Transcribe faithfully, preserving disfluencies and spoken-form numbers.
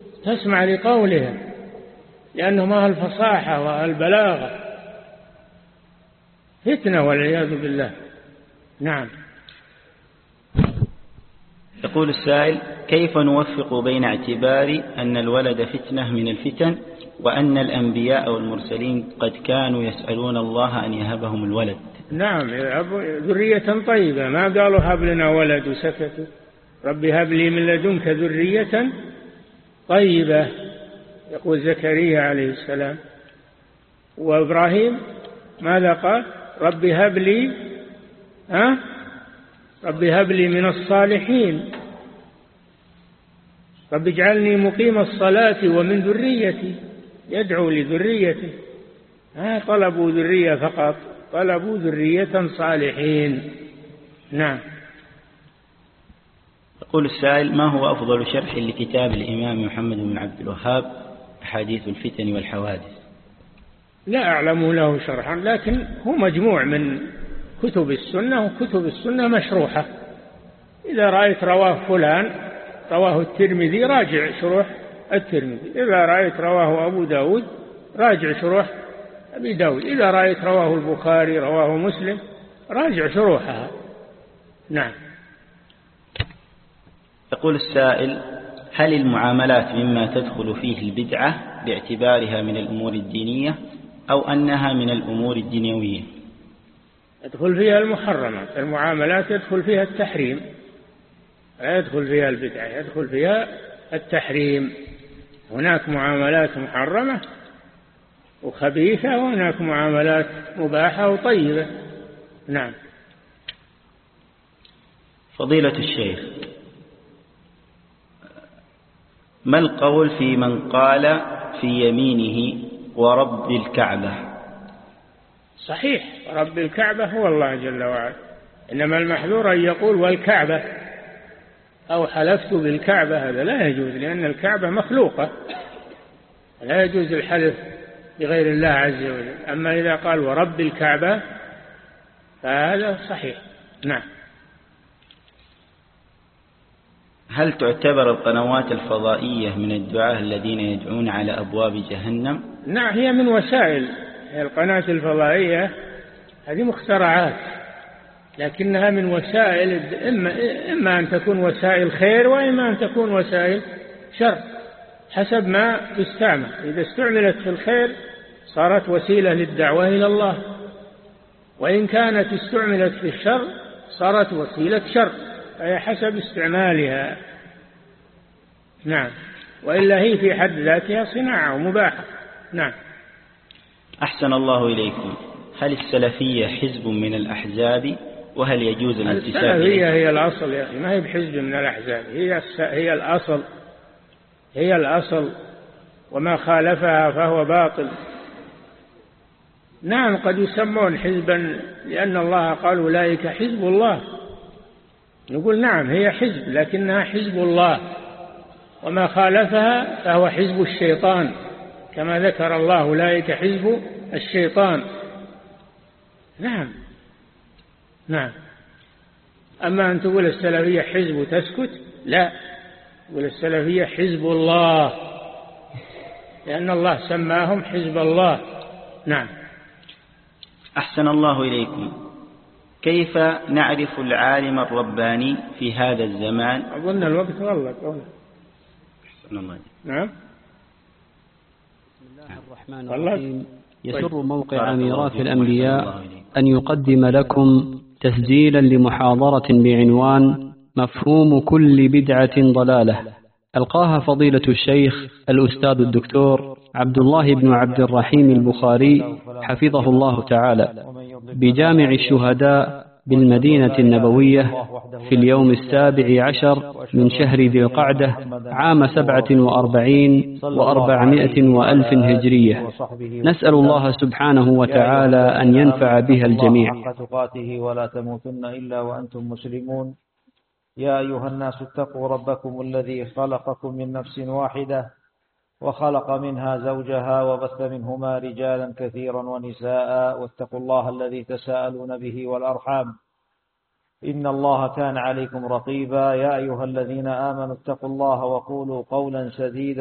تسمع لقولهم، لأنهم أهل الفصاحة والبلاغة. فتنة والعياذ بالله. نعم. يقول السائل: كيف نوفق بين اعتبار أن الولد فتنة من الفتن وأن الأنبياء والمرسلين قد كانوا يسألون الله أن يهبهم الولد؟ نعم، ذرية طيبة، ما قالوا هب لنا ولد وسكتوا. ربي هب لي من لدنك ذرية طيبة، يقول زكريا عليه السلام. وإبراهيم ماذا قال؟ ربي هب لي ها ربي هب لي من الصالحين، ربي اجعلني مقيم الصلاة ومن ذريتي، يدعو لذريته. ها طلبوا ذرية فقط، طلبوا ذرية صالحين. نعم. يقول السائل: ما هو أفضل شرح لكتاب الإمام محمد بن عبد الوهاب أحاديث الفتن والحوادث؟ لا أعلم له شرحا، لكن هو مجموع من كتب السنة، وكتب السنة مشروحة. إذا رأيت رواه فلان، رواه الترمذي، راجع شروح الترمذي. إذا رأيت رواه أبو داود، راجع شروح أبي داود. إذا رأيت رواه البخاري، رواه مسلم، راجع شروحها. نعم. يقول السائل: هل المعاملات مما تدخل فيه البدعة باعتبارها من الأمور الدينية أو أنها من الأمور الدنيوية؟ يدخل فيها المحرمات. المعاملات يدخل فيها التحريم، لا يدخل فيها البدعة، يدخل فيها التحريم. هناك معاملات محرمة وخبيثة، وهناك معاملات مباحة وطيبة. نعم. فضيلة الشيخ، ما القول في من قال في يمينه ورب الكعبة؟ صحيح، رب الكعبة هو الله جل وعلا، إنما المحذور أن يقول والكعبة أو حلفت بالكعبة، هذا لا يجوز، لأن الكعبة مخلوقة، لا يجوز الحلف بغير الله عز وجل. أما إذا قال ورب الكعبة فهذا صحيح. نعم. هل تعتبر القنوات الفضائية من الدعاة الذين يدعون على أبواب جهنم؟ نعم، هي من وسائل. القناة الفضائية هذه مخترعات، لكنها من وسائل، إما, إما أن تكون وسائل خير وإما أن تكون وسائل شر، حسب ما تستعمل. إذا استعملت في الخير صارت وسيلة للدعوة إلى الله، وإن كانت استعملت في الشر صارت وسيلة شر، فهي حسب استعمالها. نعم. وإلا هي في حد ذاتها صناعة ومباحة. نعم. أحسن الله إليكم. هل السلفية حزب من الأحزاب، وهل يجوز الانتساب إليه؟ السلفية هي الأصل يا أخي، ما هي بحزب من الأحزاب، هي هي الأصل، هي الأصل، وما خالفها فهو باطل. نعم، قد يسمون حزبا لأن الله قال أولئك حزب الله، نقول نعم هي حزب، لكنها حزب الله، وما خالفها فهو حزب الشيطان، كما ذكر الله أولئك حزب الشيطان. نعم. نعم. أما أن تقول السلفية حزب وتسكت، لا، تقول السلفية حزب الله، لأن الله سماهم حزب الله. نعم. أحسن الله إليكم. كيف نعرف العالم الرباني في هذا الزمان؟ أظن الوقت غلط. أحسن الله. نعم. بسم الله الرحمن الرحيم. يسر موقع ميراث الأنبياء أن يقدم لكم تسجيلا لمحاضرة بعنوان مفهوم كل بدعة ضلالة، ألقاها فضيلة الشيخ الأستاذ الدكتور عبد الله بن عبد الرحيم البخاري حفظه الله تعالى بجامع الشهداء بالمدينة النبوية في اليوم السابع عشر من شهر ذي القعدة عام سبعة وأربعين وأربعمائة وألف هجرية. نسأل الله سبحانه وتعالى أن ينفع بها الجميع. ولا تموتن إلا وأنتم مسلمون. يا أيها الناس اتقوا ربكم الذي خلقكم من نفس واحدة وخلق منها زوجها وبث منهما رجالا كثيرا ونساء، واتقوا الله الذي تساءلون به والأرحام إن الله كان عليكم رقيبا. يا أيها الذين آمنوا اتقوا الله وقولوا قولا سديدا